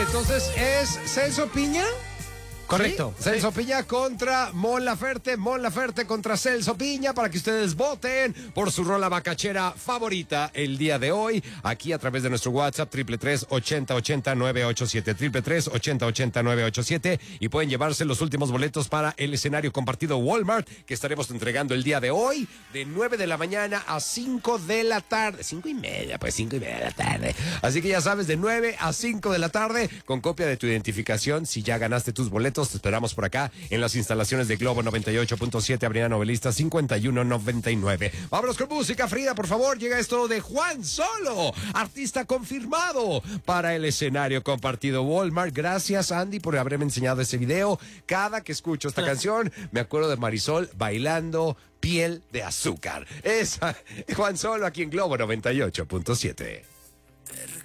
Entonces, ¿es Celso Piña? Correcto. ¿Sí? Celso Piña contra Mon Laferte. Mon Laferte contra Celso Piña para que ustedes voten por su rola bacachera favorita el día de hoy. Aquí a través de nuestro WhatsApp 333-8080-987. 333-8080-987. Y pueden llevarse los últimos boletos para el escenario compartido Walmart que estaremos entregando el día de hoy de 9 de la mañana a 5 de la tarde. 5:30, pues 5:30 de la tarde. Así que ya sabes, de 9 a 5 de la tarde con copia de tu identificación. Si ya ganaste tus boletos, te esperamos por acá en las instalaciones de Globo 98.7, Avenida Novelista 5199. Vámonos con música, Frida, por favor. Llega esto de Juan Solo, artista confirmado para el escenario compartido Walmart. Gracias, Andy, por haberme enseñado ese video. Cada que escucho esta canción, me acuerdo de Marisol bailando Piel de Azúcar. Esa, Juan Solo aquí en Globo 98.7.